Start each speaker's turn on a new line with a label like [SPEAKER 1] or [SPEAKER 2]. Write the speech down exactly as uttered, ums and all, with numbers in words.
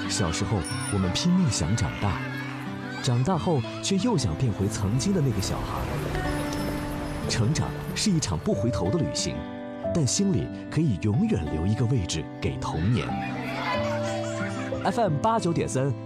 [SPEAKER 1] 小时候，我们拼命想长大，长大后却又想变回曾经的那个小孩。成长是一场不回头的旅行，但心里可以永远留一个位置给童年。F M 八九点三。